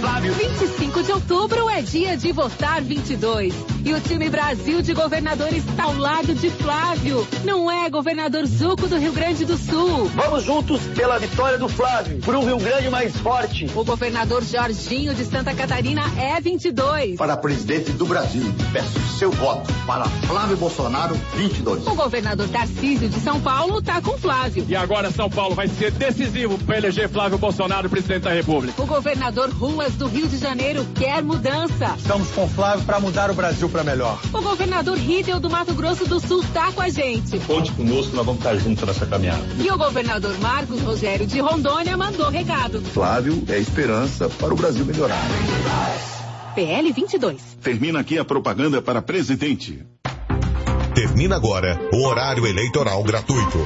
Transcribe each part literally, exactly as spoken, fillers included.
Flávio. vinte e cinco de outubro é dia de votar vinte e dois. E o time Brasil de governadores está ao lado de Flávio. Não é, governador Zuco do Rio Grande do Sul? Vamos juntos pela vitória do Flávio, para um Rio Grande mais forte. O governador Jorginho de Santa Catarina é vinte e dois. Para presidente do Brasil, peço seu voto para Flávio Bolsonaro, vinte e dois. O governador Tarcísio de São Paulo está com Flávio. E agora São Paulo vai ser decisivo para eleger Flávio Bolsonaro presidente da República. O governador Ruas do Rio de Janeiro quer mudança. Estamos com Flávio para mudar o Brasil para melhor. O governador Riedel do Mato Grosso do Sul está com a gente. Conte conosco, nós vamos estar juntos nessa caminhada. E o governador Marcos Rogério de Rondônia mandou recado. Flávio é esperança para o Brasil melhorar. P L vinte e dois. Termina aqui a propaganda para presidente. Termina agora o horário eleitoral gratuito.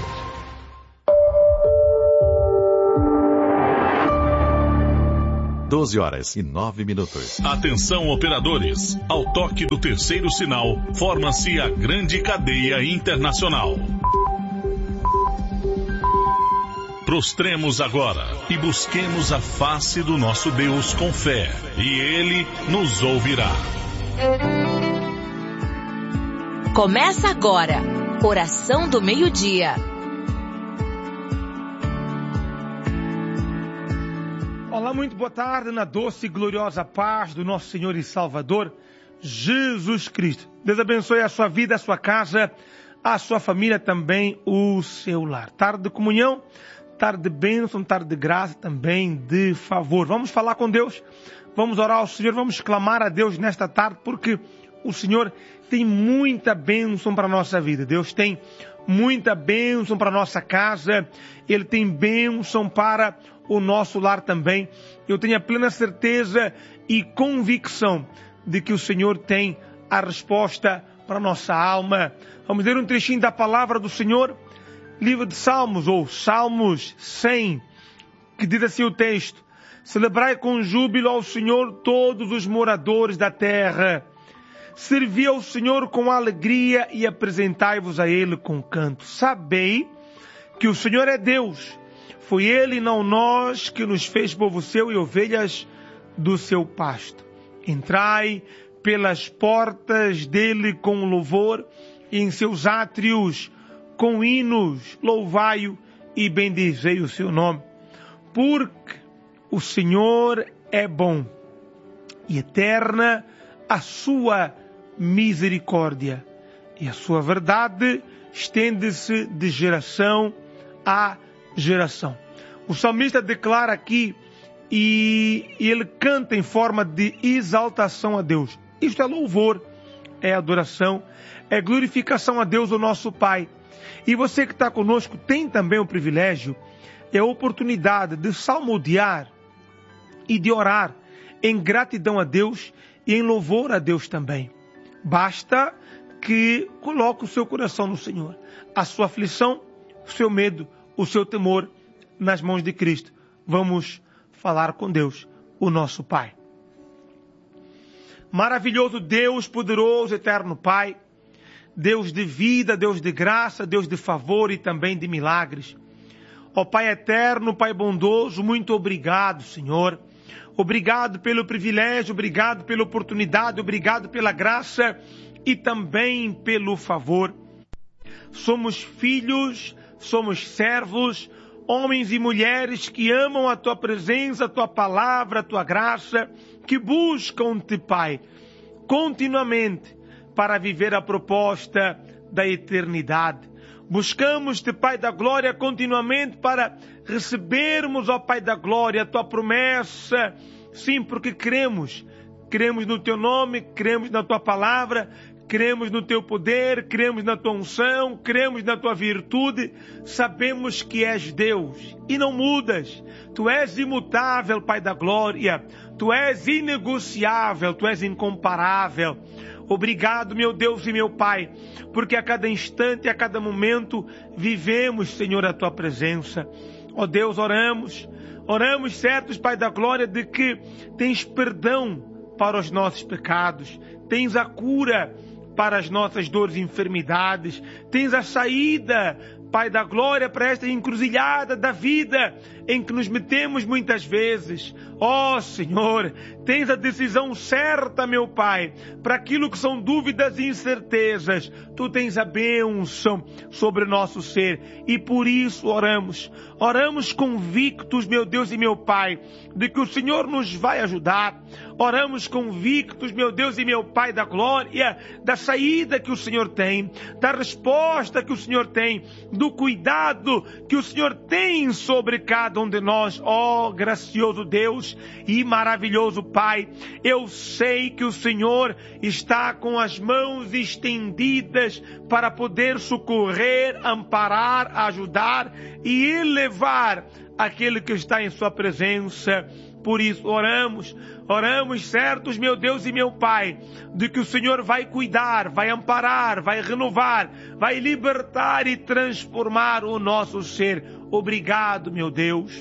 doze horas e nove minutos. Atenção, operadores. Ao toque do terceiro sinal, forma-se a grande cadeia internacional. Prostremos agora e busquemos a face do nosso Deus com fé, e Ele nos ouvirá. Começa agora, Oração do Meio-Dia. Olá, muito boa tarde, na doce e gloriosa paz do nosso Senhor e Salvador, Jesus Cristo. Deus abençoe a sua vida, a sua casa, a sua família, também o seu lar. Tarde de comunhão, tarde de bênção, tarde de graça, também de favor. Vamos falar com Deus, vamos orar ao Senhor, vamos clamar a Deus nesta tarde, porque o Senhor tem muita bênção para a nossa vida. Deus tem muita bênção para a nossa casa, Ele tem bênção para o nosso lar também. Eu tenho a plena certeza e convicção de que o Senhor tem a resposta para a nossa alma. Vamos ler um trechinho da palavra do Senhor, livro de Salmos, ou Salmos cem, que diz assim o texto: celebrai com júbilo ao Senhor todos os moradores da terra. Servi ao Senhor com alegria e apresentai-vos a Ele com canto. Sabei que o Senhor é Deus. Foi Ele, não nós, que nos fez povo seu e ovelhas do seu pasto. Entrai pelas portas dele com louvor, e em seus átrios com hinos, louvai-o e bendizei o seu nome. Porque o Senhor é bom, e eterna a sua misericórdia, e a sua verdade estende-se de geração a geração. O salmista declara aqui e, e ele canta em forma de exaltação a Deus. Isto é louvor, é adoração, é glorificação a Deus, o nosso Pai. E você que está conosco tem também o privilégio e a oportunidade de salmodiar e de orar em gratidão a Deus e em louvor a Deus também. Basta que coloque o seu coração no Senhor, a sua aflição, o seu medo, o seu temor nas mãos de Cristo. Vamos falar com Deus, o nosso Pai. Maravilhoso Deus, poderoso, eterno Pai, Deus de vida, Deus de graça, Deus de favor e também de milagres. Ó Pai eterno, Pai bondoso, muito obrigado, Senhor. Obrigado pelo privilégio, obrigado pela oportunidade, obrigado pela graça e também pelo favor. Somos filhos, somos servos, homens e mulheres que amam a Tua presença, a Tua palavra, a Tua graça, que buscam-Te, Pai, continuamente para viver a proposta da eternidade. Buscamos-Te, Pai da glória, continuamente para recebermos, ó Pai da glória, a Tua promessa. Sim, porque cremos, cremos no Teu nome, cremos na Tua palavra, cremos no Teu poder, cremos na Tua unção, cremos na Tua virtude. Sabemos que és Deus e não mudas. Tu és imutável, Pai da glória. Tu és inegociável, Tu és incomparável. Obrigado, meu Deus e meu Pai, porque a cada instante, a cada momento, vivemos, Senhor, a Tua presença. Ó Deus, oramos, oramos certos, Pai da glória, de que tens perdão para os nossos pecados, tens a cura para as nossas dores e enfermidades, tens a saída, Pai da glória, para esta encruzilhada da vida em que nos metemos muitas vezes. Ó Senhor, tens a decisão certa, meu Pai, para aquilo que são dúvidas e incertezas. Tu tens a bênção sobre o nosso ser e por isso oramos. Oramos convictos, meu Deus e meu Pai, de que o Senhor nos vai ajudar. Oramos convictos, meu Deus e meu Pai, da glória, da saída que o Senhor tem, da resposta que o Senhor tem, do cuidado que o Senhor tem sobre cada um de nós. Ó gracioso Deus e maravilhoso Pai, eu sei que o Senhor está com as mãos estendidas para poder socorrer, amparar, ajudar e elevar aquele que está em sua presença. Por isso oramos, oramos certos, meu Deus e meu Pai, de que o Senhor vai cuidar, vai amparar, vai renovar, vai libertar e transformar o nosso ser. Obrigado, meu Deus.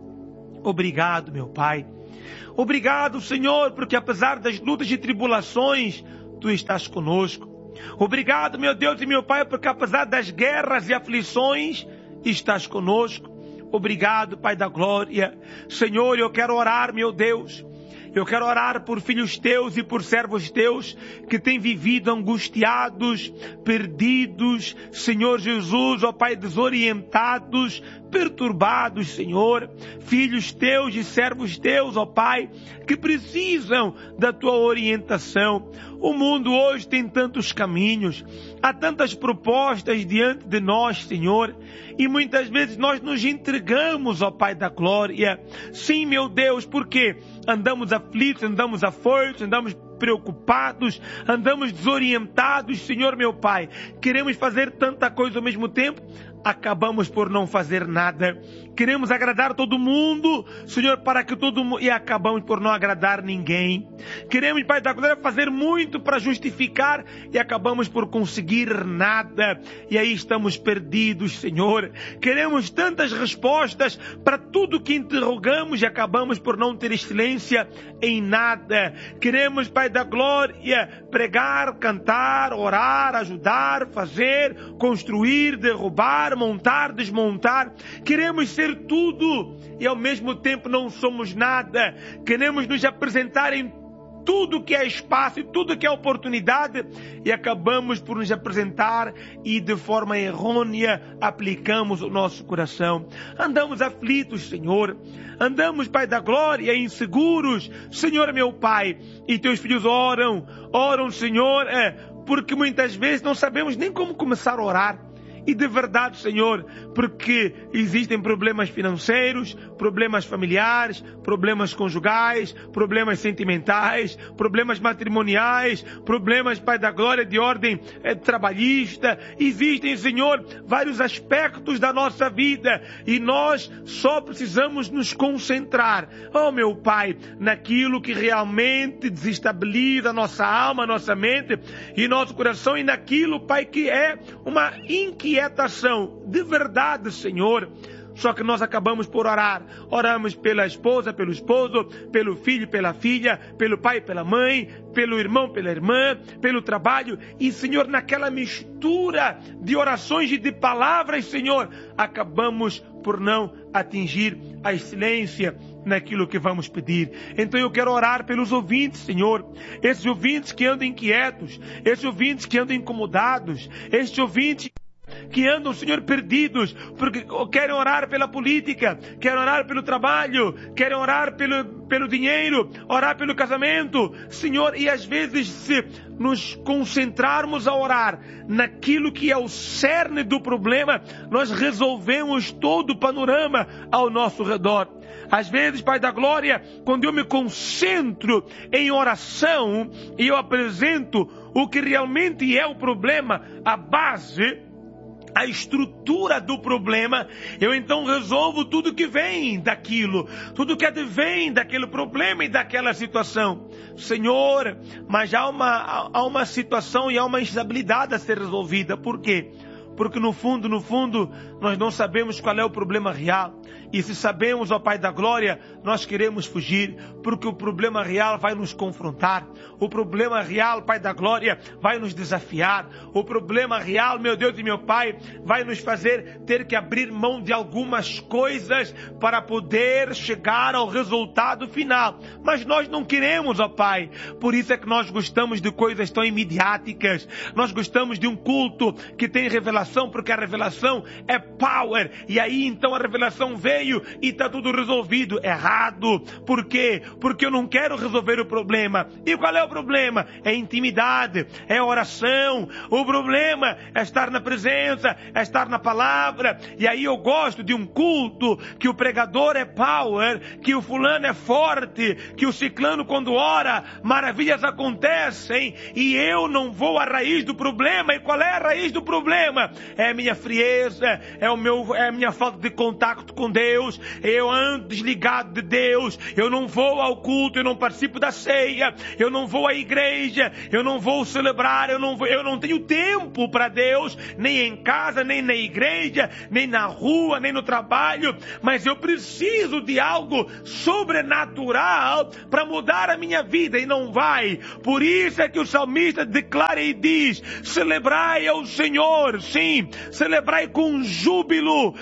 Obrigado, meu Pai. Obrigado, Senhor, porque apesar das lutas e tribulações, Tu estás conosco. Obrigado, meu Deus e meu Pai, porque apesar das guerras e aflições, estás conosco. Obrigado, Pai da glória. Senhor, eu quero orar, meu Deus. Eu quero orar por filhos teus e por servos teus que têm vivido angustiados, perdidos, Senhor Jesus, ó Pai, desorientados, perturbados, Senhor. Filhos teus e servos teus, ó Pai, que precisam da tua orientação. O mundo hoje tem tantos caminhos, há tantas propostas diante de nós, Senhor, e muitas vezes nós nos entregamos, ó Pai da glória. Sim, meu Deus, porque andamos aflitos, andamos afoitos, andamos preocupados, andamos desorientados, Senhor meu Pai. Queremos fazer tanta coisa ao mesmo tempo, acabamos por não fazer nada. Queremos agradar todo mundo, Senhor, para que todo mundo... E acabamos por não agradar ninguém. Queremos, Pai da glória, fazer muito para justificar e acabamos por conseguir nada. E aí estamos perdidos, Senhor. Queremos tantas respostas para tudo que interrogamos e acabamos por não ter excelência em nada. Queremos, Pai da glória, pregar, cantar, orar, ajudar, fazer, construir, derrubar, montar, desmontar. Queremos ser tudo e ao mesmo tempo não somos nada. Queremos nos apresentar em tudo que é espaço e tudo que é oportunidade e acabamos por nos apresentar e de forma errônea aplicamos o nosso coração. Andamos aflitos, Senhor. Andamos, Pai da glória, inseguros, Senhor meu Pai. E teus filhos oram, oram, Senhor, é, porque muitas vezes não sabemos nem como começar a orar. E de verdade, Senhor, porque existem problemas financeiros, problemas familiares, problemas conjugais, problemas sentimentais, problemas matrimoniais, problemas, Pai da glória, de ordem é, trabalhista. Existem, Senhor, vários aspectos da nossa vida e nós só precisamos nos concentrar, oh meu Pai, naquilo que realmente desestabiliza a nossa alma, a nossa mente e nosso coração e naquilo, Pai, que é uma inquietação. Inquietação, de verdade, Senhor. Só que nós acabamos por orar. Oramos pela esposa, pelo esposo, pelo filho, pela filha, pelo pai, pela mãe, pelo irmão, pela irmã, pelo trabalho. E, Senhor, naquela mistura de orações e de palavras, Senhor, acabamos por não atingir a excelência naquilo que vamos pedir. Então eu quero orar pelos ouvintes, Senhor. Esses ouvintes que andam inquietos, esses ouvintes que andam incomodados, esses ouvintes que andam, Senhor, perdidos, porque querem orar pela política, querem orar pelo trabalho, querem orar pelo, pelo dinheiro, orar pelo casamento, Senhor, e às vezes se nos concentrarmos a orar naquilo que é o cerne do problema, nós resolvemos todo o panorama ao nosso redor. Às vezes, Pai da glória, quando eu me concentro em oração e eu apresento o que realmente é o problema, a base, a estrutura do problema, eu então resolvo tudo que vem daquilo, tudo que advém daquele problema e daquela situação. Senhor, mas há uma, há uma situação e há uma instabilidade a ser resolvida. Por quê? porque no fundo, no fundo, nós não sabemos qual é o problema real. E se sabemos, ó Pai da Glória, nós queremos fugir, porque o problema real vai nos confrontar. O problema real, Pai da Glória, vai nos desafiar. O problema real, meu Deus e meu Pai, vai nos fazer ter que abrir mão de algumas coisas para poder chegar ao resultado final. Mas nós não queremos, ó Pai. Por isso é que nós gostamos de coisas tão imediáticas. Nós gostamos de um culto que tem revelação, porque a revelação é power. E aí então a revelação veio e está tudo resolvido. Errado. Por quê? Porque eu não quero resolver o problema. E qual é o problema? É intimidade, é oração. O problema é estar na presença, é estar na palavra. E aí eu gosto de um culto que o pregador é power, que o fulano é forte, que o ciclano quando ora, maravilhas acontecem, e eu não vou à raiz do problema. E qual é a raiz do problema? É a minha frieza, é, o meu, é a minha falta de contato com Deus. Eu ando desligado de Deus, eu não vou ao culto, eu não participo da ceia, eu não vou à igreja, eu não vou celebrar, eu não, vou, eu não tenho tempo para Deus, nem em casa, nem na igreja, nem na rua, nem no trabalho, mas eu preciso de algo sobrenatural para mudar a minha vida, e não vai. Por isso é que o salmista declara e diz: celebrai ao Senhor, sim, celebrai com júbilo,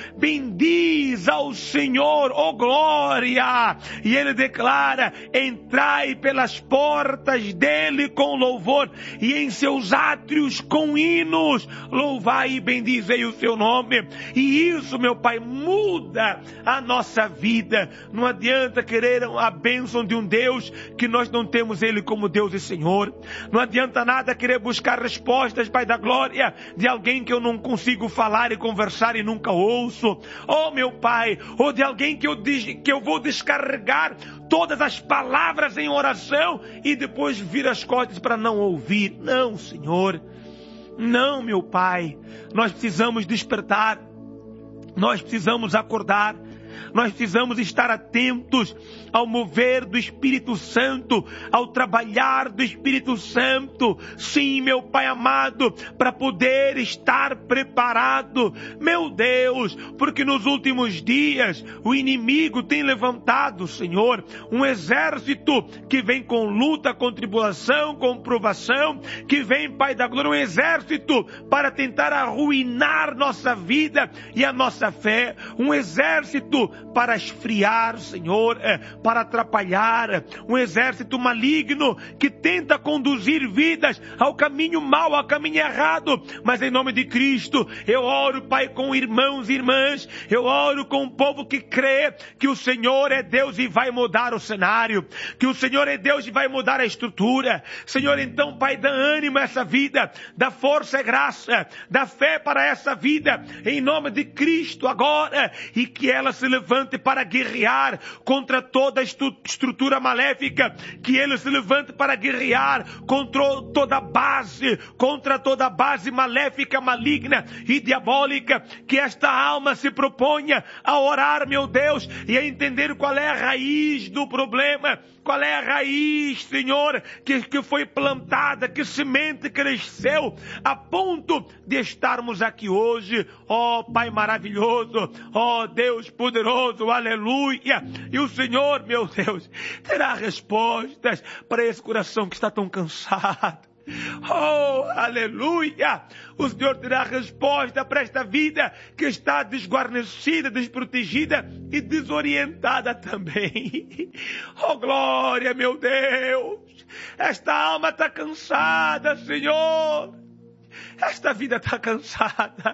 bendiz ao Senhor, oh glória. E ele declara: entrai pelas portas dele com louvor, e em seus átrios com hinos, louvai e bendizei o seu nome. E isso, meu Pai, muda a nossa vida. Não adianta querer a bênção de um Deus que nós não temos ele como Deus e Senhor. Não adianta nada querer buscar respostas, Pai da Glória, de alguém que eu não consigo falar e conversar e nunca ouço. Oh meu Pai, ou de alguém que eu, que eu vou descarregar todas as palavras em oração e depois vir as costas para não ouvir. Não, Senhor. Não, meu Pai. Nós precisamos despertar. Nós precisamos acordar. Nós precisamos estar atentos ao mover do Espírito Santo, ao trabalhar do Espírito Santo. Sim, meu Pai amado, para poder estar preparado. Meu Deus, porque nos últimos dias o inimigo tem levantado, Senhor, um exército que vem com luta, com tribulação, com provação, que vem, Pai da Glória, um exército para tentar arruinar nossa vida e a nossa fé. Um exército para esfriar, Senhor, para atrapalhar, um exército maligno que tenta conduzir vidas ao caminho mau, ao caminho errado. Mas em nome de Cristo, eu oro, Pai, com irmãos e irmãs, eu oro com o povo que crê que o Senhor é Deus e vai mudar o cenário, que o Senhor é Deus e vai mudar a estrutura. Senhor, então, Pai, dá ânimo a essa vida, dá força e graça, dá fé para essa vida, em nome de Cristo agora, e que ela se levante para guerrear contra toda a estrutura maléfica, que ele se levante para guerrear contra toda a base, contra toda a base maléfica, maligna e diabólica, que esta alma se proponha a orar, meu Deus, e a entender qual é a raiz do problema. Qual é a raiz, Senhor, que, que foi plantada, que semente cresceu a ponto de estarmos aqui hoje. Ó Pai maravilhoso, ó Deus poderoso, aleluia. E o Senhor, meu Deus, terá respostas para esse coração que está tão cansado. Oh, aleluia! O Senhor terá resposta para esta vida que está desguarnecida, desprotegida e desorientada também. Oh, glória, meu Deus! Esta alma está cansada, Senhor! Esta vida está cansada.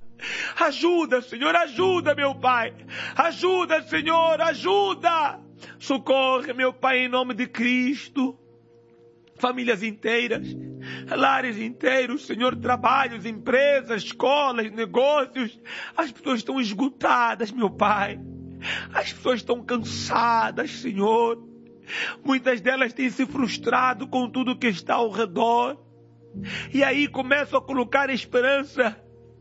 Ajuda, Senhor, ajuda, meu Pai! Ajuda, Senhor, ajuda! Socorre, meu Pai, em nome de Cristo. Famílias inteiras, lares inteiros, Senhor, trabalhos, empresas, escolas, negócios. As pessoas estão esgotadas, meu Pai. As pessoas estão cansadas, Senhor. Muitas delas têm se frustrado com tudo que está ao redor. E aí começam a colocar esperança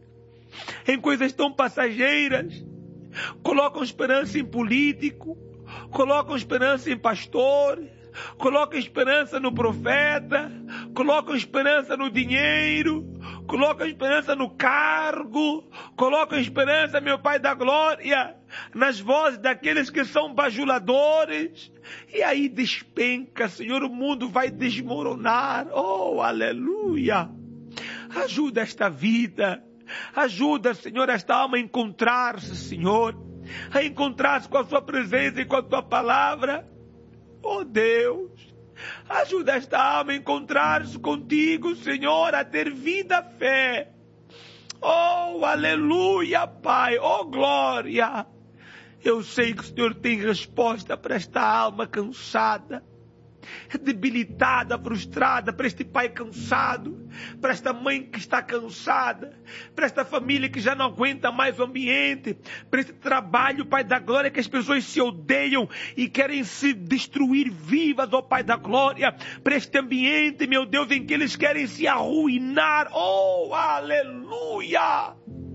em coisas tão passageiras. Colocam esperança em político, colocam esperança em pastor, colocam esperança no profeta, colocam esperança no dinheiro, Coloca a esperança no cargo. Coloca a esperança, meu Pai da glória, nas vozes daqueles que são bajuladores. E aí despenca, Senhor, o mundo vai desmoronar. Oh, aleluia. Ajuda esta vida. Ajuda, Senhor, esta alma a encontrar-se, Senhor. A encontrar-se com a sua presença e com a tua palavra. Oh, Deus. Ajuda esta alma a encontrar-se contigo, Senhor, a ter vida, fé. Oh, aleluia, Pai. Oh, glória. Eu sei que o Senhor tem resposta para esta alma cansada, debilitada, frustrada, para este pai cansado, para esta mãe que está cansada, para esta família que já não aguenta mais o ambiente, para este trabalho, Pai da glória, que as pessoas se odeiam e querem se destruir vivas, ó Pai da glória, para este ambiente, meu Deus, em que eles querem se arruinar. Oh, aleluia!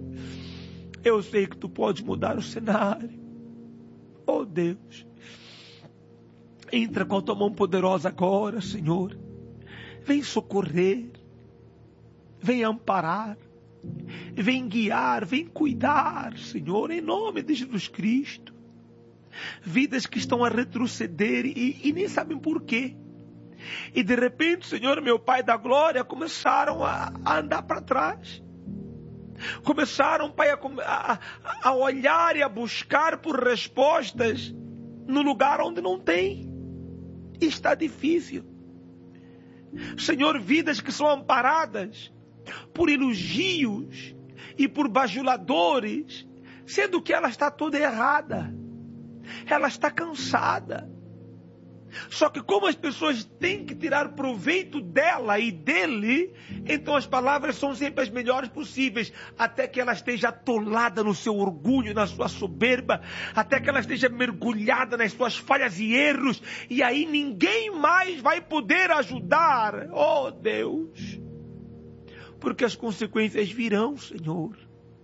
Eu sei que tu podes mudar o cenário. Oh, Deus, entra com a tua mão poderosa agora, Senhor. Vem socorrer, vem amparar, vem guiar, vem cuidar, Senhor, em nome de Jesus Cristo. Vidas que estão a retroceder e, e nem sabem por quê. E de repente, Senhor, meu Pai da glória, começaram a, a andar para trás. Começaram, Pai, a, a, a olhar e a buscar por respostas no lugar onde não tem. E está difícil. Senhor, vidas que são amparadas por elogios e por bajuladores, sendo que ela está toda errada. Ela está cansada. Só que como as pessoas têm que tirar proveito dela e dele, então as palavras são sempre as melhores possíveis, até que ela esteja atolada no seu orgulho, na sua soberba, até que ela esteja mergulhada nas suas falhas e erros, e aí ninguém mais vai poder ajudar. Oh, Deus! Porque as consequências virão, Senhor.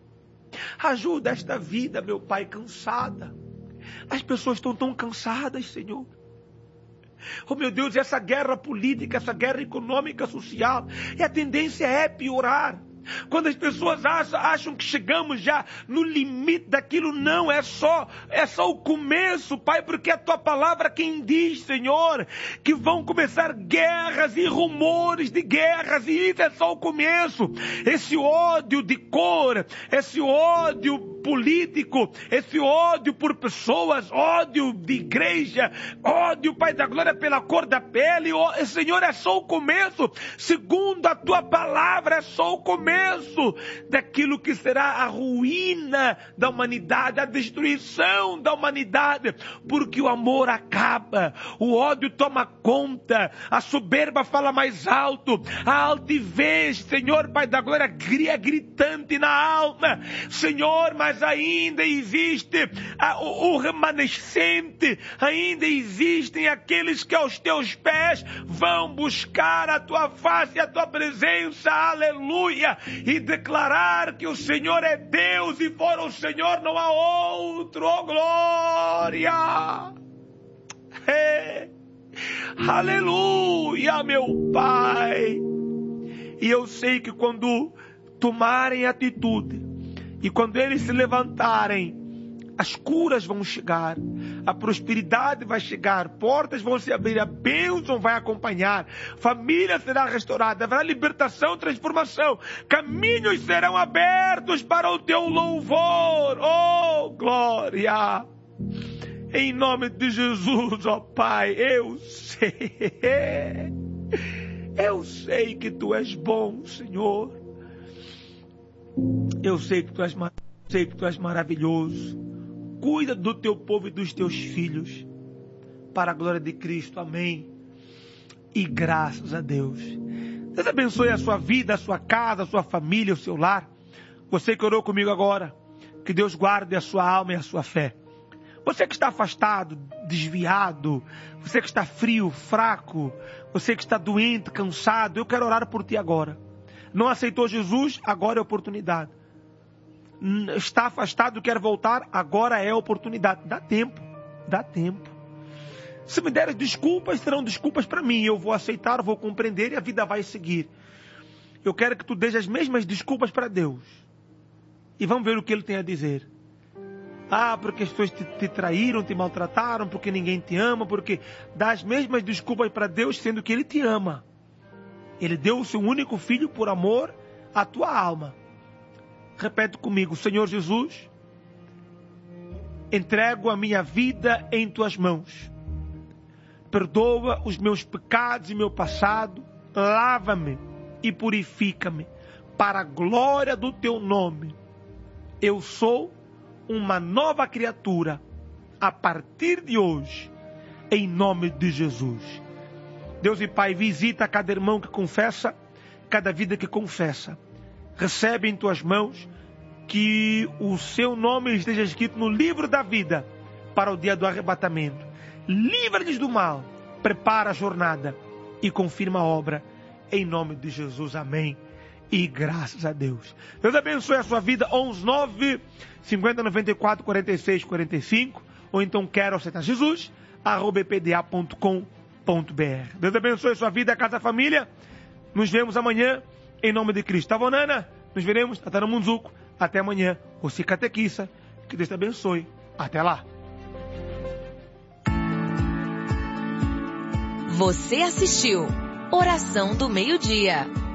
Ajuda esta vida, meu Pai, cansada. As pessoas estão tão cansadas, Senhor. Oh, meu Deus, essa guerra política, essa guerra econômica, social, e a tendência é piorar. Quando as pessoas acham, acham que chegamos já no limite daquilo, não, é só, é só o começo, Pai, porque a tua palavra quem diz, Senhor, que vão começar guerras e rumores de guerras, e isso é só o começo. Esse ódio de cor, esse ódio político, esse ódio por pessoas, ódio de igreja, ódio, Pai da glória, pela cor da pele, ó, Senhor, é só o começo. Segundo a tua palavra, é só o começo daquilo que será a ruína da humanidade, a destruição da humanidade, porque o amor acaba, o ódio toma conta, a soberba fala mais alto, a altivez, Senhor, Pai da glória, é gritante na alma, Senhor, mas ainda existe a, o, o remanescente, ainda existem aqueles que aos teus pés vão buscar a tua face, a tua presença, aleluia, e declarar que o Senhor é Deus e fora o Senhor não há outro. Oh, glória! É. Aleluia, meu Pai! E eu sei que quando tomarem atitude e quando eles se levantarem, as curas vão chegar, a prosperidade vai chegar, portas vão se abrir, a bênção vai acompanhar, família será restaurada, haverá libertação, transformação, caminhos serão abertos para o teu louvor. Oh, glória! Em nome de Jesus, ó Pai, eu sei, eu sei que tu és bom, Senhor, eu sei que tu és, sei que tu és maravilhoso. Cuida do teu povo e dos teus filhos, para a glória de Cristo, amém, e graças a Deus. Deus abençoe a sua vida, a sua casa, a sua família, o seu lar. Você que orou comigo agora, que Deus guarde a sua alma e a sua fé. Você que está afastado, desviado, você que está frio, fraco, você que está doente, cansado, eu quero orar por ti agora. Não aceitou Jesus? Agora é a oportunidade. Está afastado, quer voltar? Agora é a oportunidade. Dá tempo, dá tempo. Se me deres desculpas, serão desculpas para mim. Eu vou aceitar, vou compreender e a vida vai seguir. eu quero que tu dês as mesmas desculpas para Deus. E vamos ver o que Ele tem a dizer. Ah, porque as pessoas te, te traíram, te maltrataram, porque ninguém te ama, porque dá as mesmas desculpas para Deus, sendo que Ele te ama. Ele deu o seu único filho por amor à tua alma. Repete comigo: Senhor Jesus, entrego a minha vida em tuas mãos. Perdoa os meus pecados e meu passado, lava-me e purifica-me para a glória do teu nome. Eu sou uma nova criatura a partir de hoje, em nome de Jesus. Deus e Pai, visita cada irmão que confessa, cada vida que confessa. Recebe em tuas mãos que o seu nome esteja escrito no livro da vida para o dia do arrebatamento. Livra-lhes do mal, prepara a jornada e confirma a obra em nome de Jesus. Amém. E graças a Deus. Deus abençoe a sua vida. onze nove cinquenta noventa e quatro quarenta e seis quarenta e cinco, ou então quero aceitar Jesus arroba e p d a ponto com ponto b r. Deus abençoe a sua vida, a casa, a família. Nos vemos amanhã em nome de Cristo. Tavonana, nos veremos na Taramunzuco. Até amanhã. Você catequista, que Deus te abençoe. Até lá. Você assistiu Oração do Meio-Dia.